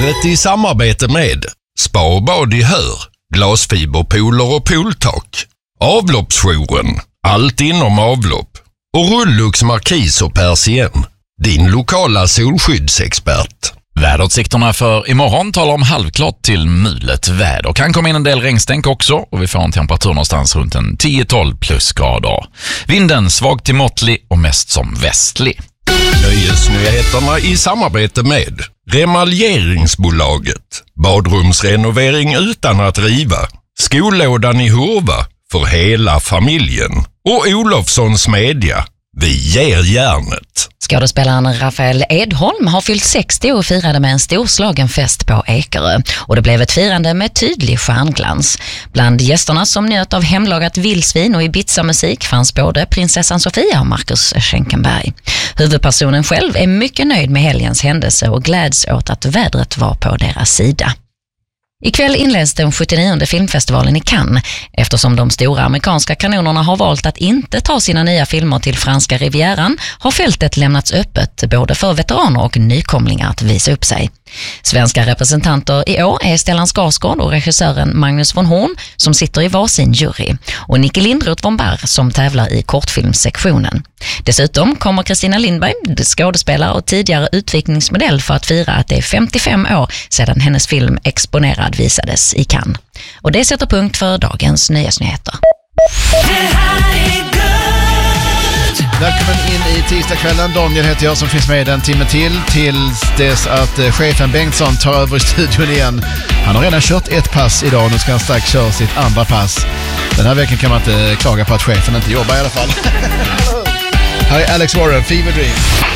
Programmet i samarbete med Spa och bad i Hör, glasfiberpooler och pooltak, Avloppsjouren, allt inom avlopp och Rullux Markis och Persien, din lokala solskyddsexpert. Väderutsikterna för imorgon talar om halvklart till mulet väder. Kan komma in en del regnstänk också och vi får en temperatur någonstans runt en 10-12 plusgrader. Vinden svag till måttlig och mest som västlig. Nöjesnyheterna i samarbete med Remaljeringsbolaget, badrumsrenovering utan att riva, skollådan i Hurva för hela familjen och Olofssons Media. Vi ger järnet. Skådespelaren Rafael Edholm har fyllt 60 och firade med en storslagen fest på Ekerö. Och det blev ett firande med tydlig stjärnglans. Bland gästerna som njöt av hemlagat vildsvin och Ibiza-musik fanns både prinsessan Sofia och Marcus Schenkenberg. Huvudpersonen själv är mycket nöjd med helgens händelse och gläds åt att vädret var på deras sida. Ikväll inleds den 79:e filmfestivalen i Cannes eftersom de stora amerikanska kanonerna har valt att inte ta sina nya filmer till franska rivieran har fältet lämnats öppet både för veteraner och nykomlingar att visa upp sig. Svenska representanter i år är Stellan Skarsgård och regissören Magnus von Horn som sitter i varsin jury och Nicke Lindroth von Barr som tävlar i kortfilmssektionen. Dessutom kommer Kristina Lindberg, skådespelare och tidigare utvikningsmodell för att fira att det är 55 år sedan hennes film Exponerad visades i Cannes. Och det sätter punkt för dagens nyhetsnyheter. Välkommen in i tisdagskvällen. Daniel heter jag som finns med en timme tills dess att chefen Bengtsson tar över i studion igen. Han har redan kört ett pass idag och nu ska han strax köra sitt andra pass. Den här veckan kan man inte klaga på att chefen inte jobbar i alla fall. Här är Alex Warren, Fever Dream.